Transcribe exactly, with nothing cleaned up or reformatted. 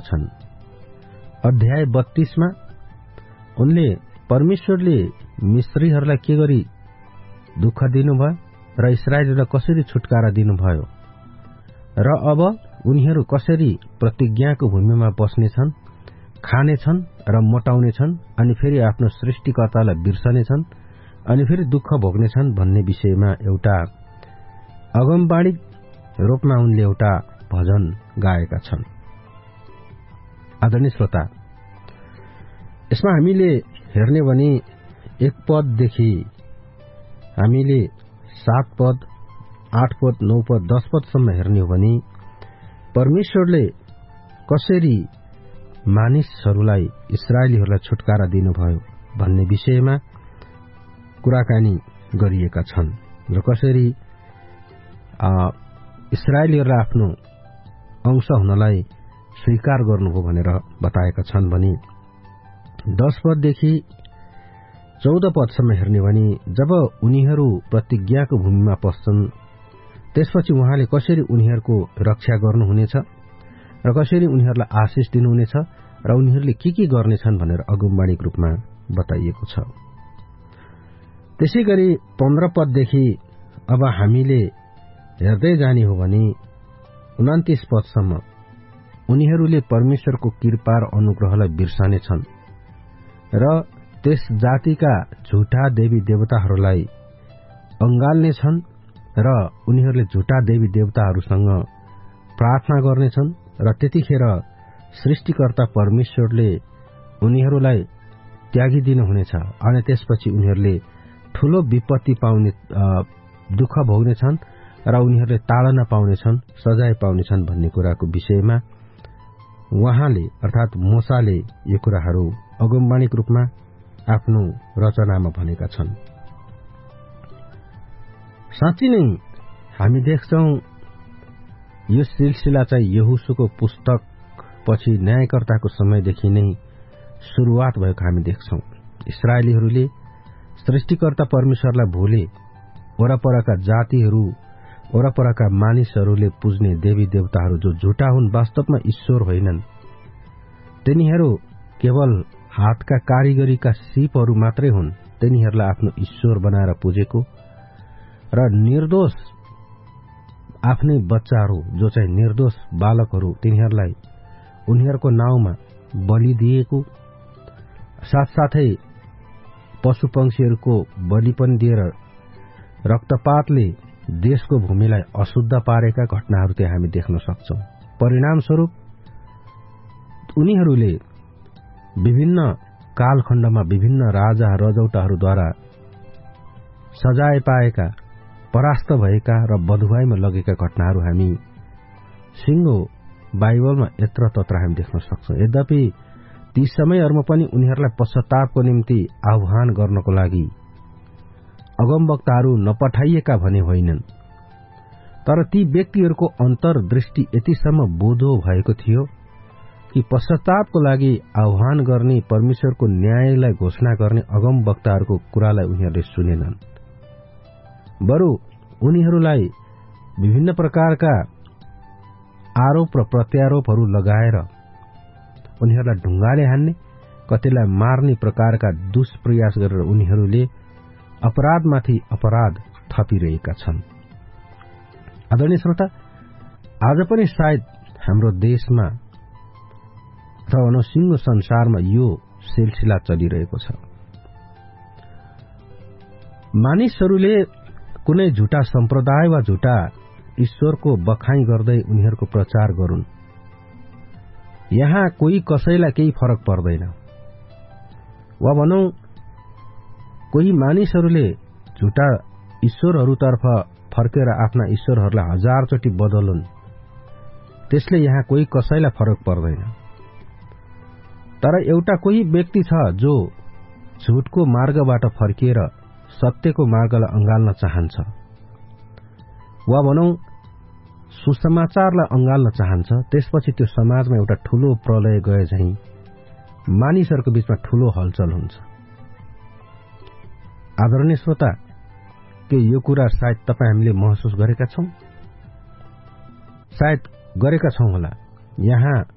लाग्छन्। अध्याय बत्तीस मा उनले परमेश्वरले मिश्रीहरूलाई के गरी दुःख दिनुभयो र इस्राएलीलाई कसरी छुटकारा दिनुभयो र अब उनीहरू कसरी प्रतिज्ञाको भूमिमा बस्नेछन्, खानेछन् र मोटाउनेछन् अनि फेरि आफ्नो सृष्टिकर्तालाई बिर्सनेछन् अनि फेरि दुःख भोग्नेछन् भन्ने विषयमा एउटा अगमवाणी रूपमा उनले एउटा भजन गाएका छन्। आदरणीय श्रोता, यसमा हामीले हेर्ने भने एक पददेखि हामीले सात पद, आठ पद, नौ पद, दस पदसम्म हेर्ने हो भने परमेश्वरले कसरी मानिसहरूलाई, इस्राएलीहरूलाई छुटकारा दिनुभयो भन्ने विषयमा कुराकानी गरिएका छन् र कसरी इस्राएलीहरूलाई आफ्नो अंश हुनलाई स्वीकार गर्नुभयो भनेर बताएका छन् भने दश पददेखि चौध पदसम्म हेर्ने भने जब उनीहरू प्रतिज्ञाको भूमिमा पस्छन् त्यसपछि उहाँले कसरी उनीहरूको रक्षा गर्नुहुनेछ र कसरी उनीहरूलाई आशिष दिनुहुनेछ र उनीहरूले के के गर्नेछन् भनेर अगमवाणीको रूपमा बताइएको छ। त्यसैगरी पन्ध्र पददेखि अब हामीले हेर्दै जाने हो भने उन्तिस पदसम्म उनीहरूले परमेश्वरको कृपा र अनुग्रहलाई बिर्सनेछन् र त्यस जातिका झुटा देवी देवताहरूलाई अंगाल्नेछन् र उनीहरूले झुटा देवी देवताहरूसँग प्रार्थना गर्नेछन् र त्यतिखेर सृष्टिकर्ता परमेश्वरले उनीहरूलाई त्यागिदिनुहुनेछ अनि त्यसपछि उनीहरूले ठूलो विपत्ति पाउने, दुःख भोग्नेछन् र उनीहरूले ताडना पाउनेछन्, सजाय पाउनेछन् भन्ने कुराको विषयमा उहाँले अर्थात मोसाले यो कुराहरू अगमवाणीको रूपमा आफ्नो रचनामा भनेका छन्। साँच्चै नै हामी देख्छौं यो सिलसिला चाहिँ यहोशूको पुस्तक पछि न्यायकर्ताको समयदेखि नै शुरूआत भएको हामी देख्छौं। इस्राएलीहरूले सृष्टिकर्ता परमेश्वरलाई भूले, वरपरका जातिहरू, वरपरका मानिसहरूले पुज्ने देवी देवताहरू जो झुटा हुन्, वास्तवमा ईश्वर होइनन्, तिनीहरू केवल हातका कारिगरीका सीपहरू मात्रै हुन्। तिनीहरूलाई आफ्नो ईश्वर बनाएर पुजेको र निर्दोष आफ्नै बच्चाहरू जो चाहिँ निर्दोष बालकहरू तिनीहरूलाई उनीहरूको नाउँमा बलि दिएको, साथसाथै पशु पंक्षीहरूको बलि पनि दिएर रक्तपातले देशको भूमिलाई अशुद्ध पारेका घटनाहरू त्यहाँ हामी देख्न सक्छौं। परिणामस्वरूप उनीहरूले विभिन्न कालखण्डमा विभिन्न राजा रजौटाहरूद्वारा सजाय पाएका, परास्त भएका र बधुवाईमा लगेका घटनाहरू हामी सिंगो बाइबलमा यत्र तत्र हामी देख्न सक्छौं। यद्यपि ती समयहरूमा पनि उनीहरूलाई पश्चातापको निम्ति आह्वान गर्नको लागि अगमवक्ताहरू नपठाइएका भने होइनन्, तर ती व्यक्तिहरूको अन्तर्दृष्टि यतिसम्म बोधो भएको थियो कि पश्चातापको लागि आह्वान गर्ने, परमेश्वरको न्यायलाई घोषणा गर्ने अगमवक्ताहरूको कुरालाई उनीहरूले सुनेनन्। बरु उनीहरूलाई विभिन्न प्रकारका आरोप र प्रत्यारोपहरू लगाएर उनीहरूलाई ढुङ्गाले हान्ने, कतिलाई मार्ने प्रकारका दुष्प्रयास गरेर उनीहरूले अपराधमाथि अपराध थपिरहेका छन्। आदरणीय श्रोता, आज पनि सायद हाम्रो देशमा अथवा भनौं सिंगो संसारमा यो सिलसिला चलिरहेको छ। मानिसहरूले कुनै झुटा सम्प्रदाय वा झुटा ईश्वरको बखाई गर्दै उनीहरूको प्रचार गरून्। यहाँ कोही कसैलाई केही फरक पर्दैन, वा भनौं कोही मानिसहरूले झुटा ईश्वरहरूतर्फ फर्केर आफ्ना ईश्वरहरूलाई हजारचोटि बदलुन्, त्यसले यहाँ कोही कसैलाई फरक पर्दैन। तर एउटा कोही व्यक्ति छ जो झुटको मार्गबाट फर्किएर सत्यको मार्गलाई अंगाल्न चाहन्छ, वा भनौं सुसमाचारलाई अंगाल्न चाहन्छ। त्यसपछि त्यो समाजमा एउटा ठूलो प्रलय गए झैं मानिसहरूको बीचमा ठूलो हलचल हुन्छ। आदरणीय श्रोता, के यो कुरा सायद तपाई हामीले महसुस गरेका छौं? सायद गरेका छौं होला। यहाँ